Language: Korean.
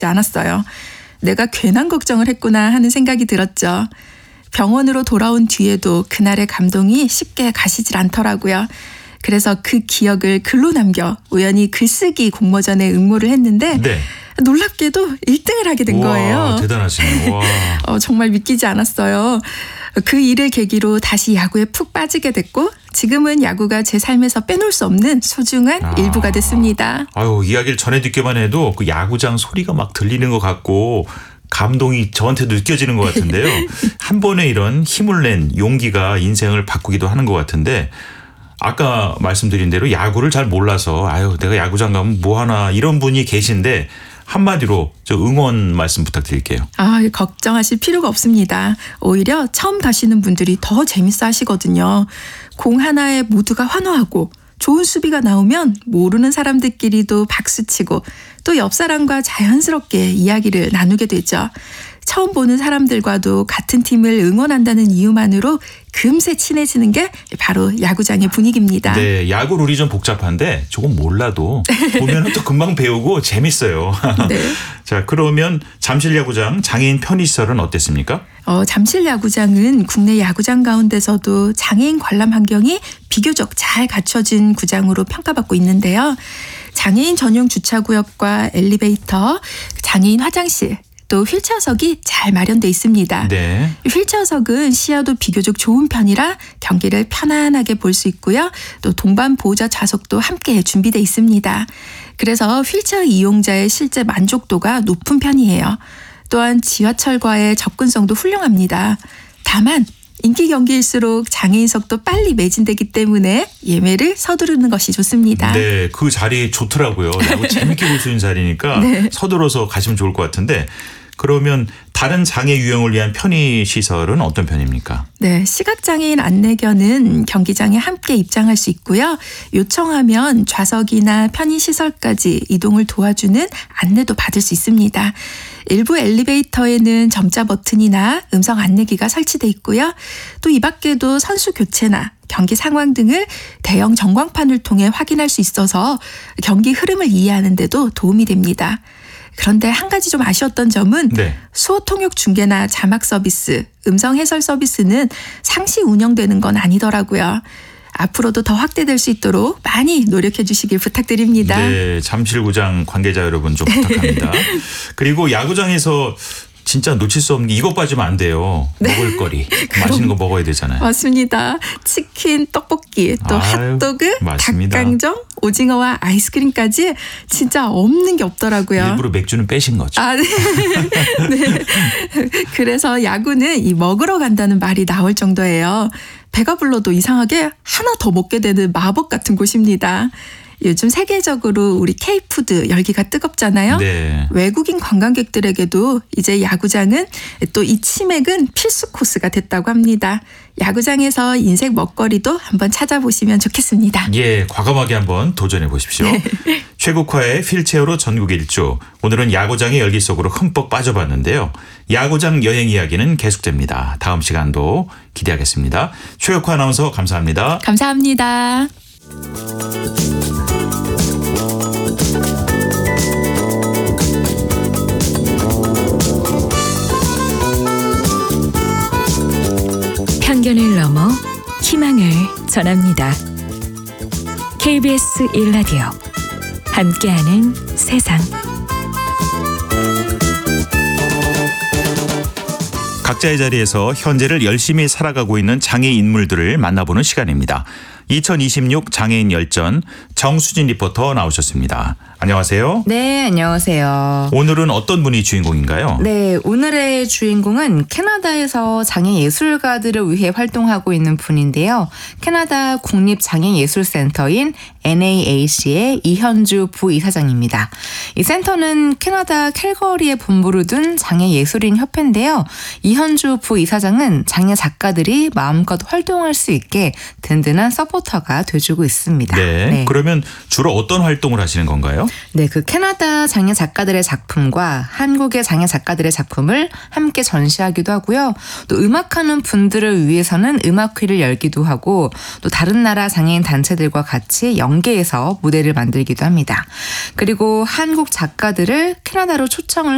않았어요. 내가 괜한 걱정을 했구나 하는 생각이 들었죠. 병원으로 돌아온 뒤에도 그날의 감동이 쉽게 가시질 않더라고요. 그래서 그 기억을 글로 남겨 우연히 글쓰기 공모전에 응모를 했는데 네. 놀랍게도 1등을 하게 된 거예요. 대단하시네요. 와. 정말 믿기지 않았어요. 그 일을 계기로 다시 야구에 푹 빠지게 됐고 지금은 야구가 제 삶에서 빼놓을 수 없는 소중한 일부가 됐습니다. 아유, 이야기를 전해 듣기만 해도 그 야구장 소리가 막 들리는 것 같고 감동이 저한테도 느껴지는 것 같은데요. 한 번에 이런 힘을 낸 용기가 인생을 바꾸기도 하는 것 같은데 아까 말씀드린 대로 야구를 잘 몰라서 아유 내가 야구장 가면 뭐하나 이런 분이 계신데 한마디로 저 응원 말씀 부탁드릴게요. 걱정하실 필요가 없습니다. 오히려 처음 가시는 분들이 더 재밌어 하시거든요. 공 하나에 모두가 환호하고 좋은 수비가 나오면 모르는 사람들끼리도 박수치고 또 옆 사람과 자연스럽게 이야기를 나누게 되죠. 처음 보는 사람들과도 같은 팀을 응원한다는 이유만으로 금세 친해지는 게 바로 야구장의 분위기입니다. 네, 야구 룰이 좀 복잡한데 조금 몰라도 보면 또 금방 배우고 재밌어요. 네. 자, 그러면 잠실야구장 장애인 편의시설은 어땠습니까? 잠실야구장은 국내 야구장 가운데서도 장애인 관람 환경이 비교적 잘 갖춰진 구장으로 평가받고 있는데요. 장애인 전용 주차구역과 엘리베이터, 장애인 화장실, 또 휠체어석이 잘 마련돼 있습니다. 네. 휠체어석은 시야도 비교적 좋은 편이라 경기를 편안하게 볼 수 있고요. 또 동반 보호자 좌석도 함께 준비돼 있습니다. 그래서 휠체어 이용자의 실제 만족도가 높은 편이에요. 또한 지하철과의 접근성도 훌륭합니다. 다만 인기 경기일수록 장애인석도 빨리 매진되기 때문에 예매를 서두르는 것이 좋습니다. 네, 그 자리 좋더라고요. 야구 재밌게 볼 수 있는 자리니까 네. 서둘러서 가시면 좋을 것 같은데 그러면 다른 장애 유형을 위한 편의시설은 어떤 편입니까? 네, 시각장애인 안내견은 경기장에 함께 입장할 수 있고요. 요청하면 좌석이나 편의시설까지 이동을 도와주는 안내도 받을 수 있습니다. 일부 엘리베이터에는 점자 버튼이나 음성 안내기가 설치돼 있고요. 또 이 밖에도 선수 교체나 경기 상황 등을 대형 전광판을 통해 확인할 수 있어서 경기 흐름을 이해하는 데도 도움이 됩니다. 그런데 한 가지 좀 아쉬웠던 점은 네. 수어 통역 중계나 자막 서비스, 음성 해설 서비스는 상시 운영되는 건 아니더라고요. 앞으로도 더 확대될 수 있도록 많이 노력해 주시길 부탁드립니다. 네, 잠실구장 관계자 여러분 좀 부탁합니다. 그리고 야구장에서 진짜 놓칠 수 없는 게 이것 빠지면 안 돼요. 먹을거리. 맛있는 거 먹어야 되잖아요. 맞습니다. 치킨, 떡볶이, 또 핫도그, 맞습니다. 닭강정, 오징어와 아이스크림까지 진짜 없는 게 없더라고요. 일부러 맥주는 빼신 거죠. 네. 네. 그래서 야구는 이 먹으러 간다는 말이 나올 정도예요. 배가 불러도 이상하게 하나 더 먹게 되는 마법 같은 곳입니다. 요즘 세계적으로 우리 K푸드 열기가 뜨겁잖아요. 네. 외국인 관광객들에게도 이제 야구장은 또 이 치맥은 필수 코스가 됐다고 합니다. 야구장에서 인생 먹거리도 한번 찾아보시면 좋겠습니다. 예, 과감하게 한번 도전해 보십시오. 네. 최국화의 휠체어로 전국 일주. 오늘은 야구장의 열기 속으로 흠뻑 빠져봤는데요. 야구장 여행 이야기는 계속됩니다. 다음 시간도 기대하겠습니다. 최국화 아나운서 감사합니다. 감사합니다. 편견을 넘어 희망을 전합니다. KBS 1라디오 함께하는 세상. 각자의 자리에서 현재를 열심히 살아가고 있는 장애 인물들을 만나보는 시간입니다. 2026 장애인 열전 정수진 리포터 나오셨습니다. 안녕하세요. 네, 안녕하세요. 오늘은 어떤 분이 주인공인가요? 네, 오늘의 주인공은 캐나다에서 장애예술가들을 위해 활동하고 있는 분인데요. 캐나다 국립장애예술센터인 NAAC의 이현주 부이사장입니다. 이 센터는 캐나다 캘거리에 본부를 둔 장애예술인 협회인데요. 이현주 부이사장은 장애 작가들이 마음껏 활동할 수 있게 든든한 서포터가 돼주고 있습니다. 네. 그러면 주로 어떤 활동을 하시는 건가요? 네, 그 캐나다 장애 작가들의 작품과 한국의 장애 작가들의 작품을 함께 전시하기도 하고요. 또 음악하는 분들을 위해서는 음악회를 열기도 하고 또 다른 나라 장애인 단체들과 같이 연계해서 무대를 만들기도 합니다. 그리고 한국 작가들을 캐나다로 초청을